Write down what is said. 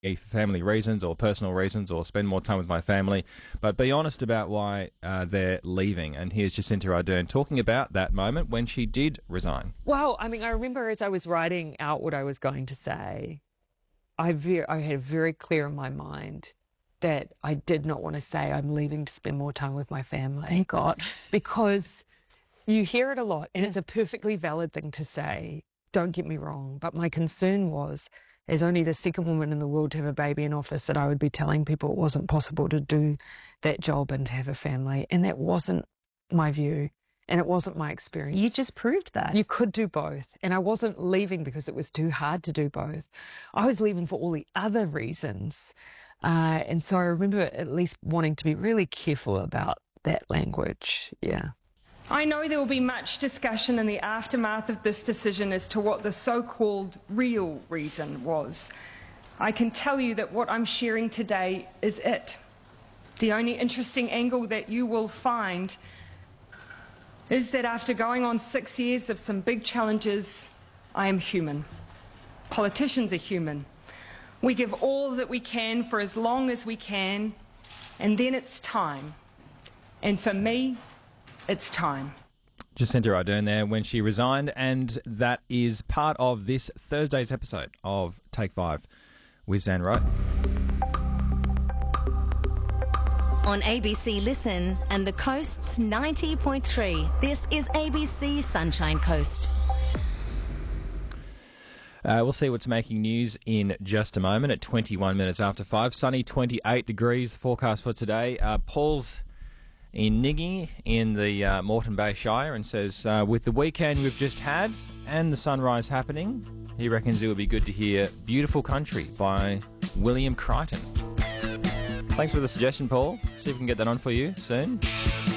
family reasons or personal reasons or spend more time with my family, but be honest about why they're leaving. And here's Jacinta Ardern talking about that moment when she did resign. Well, I mean, I remember as I was writing out what I was going to say, I had very clear in my mind that I did not want to say I'm leaving to spend more time with my family. Thank God. Because you hear it a lot, and it's a perfectly valid thing to say. Don't get me wrong. But my concern was, as only the second woman in the world to have a baby in office, that I would be telling people it wasn't possible to do that job and to have a family. And that wasn't my view. And it wasn't my experience. You just proved that. You could do both. And I wasn't leaving because it was too hard to do both. I was leaving for all the other reasons. And so I remember at least wanting to be really careful about that language. Yeah. I know there will be much discussion in the aftermath of this decision as to what the so-called real reason was. I can tell you that what I'm sharing today is it. The only interesting angle that you will find is that after going on 6 years of some big challenges, I am human. Politicians are human. We give all that we can for as long as we can, and then it's time. And for me, it's time. Jacinta Ardern there when she resigned, and that is part of this Thursday's episode of Take 5 with Zan Rowe. On ABC Listen and the Coast's 90.3, this is ABC Sunshine Coast. We'll see what's making news in just a moment at 21 minutes after 5. Sunny, 28 degrees forecast for today. Paul's in Niggy in the Moreton Bay Shire and says, with the weekend we've just had and the sunrise happening, he reckons it would be good to hear Beautiful Country by William Crichton. Thanks for the suggestion, Paul. See if we can get that on for you soon.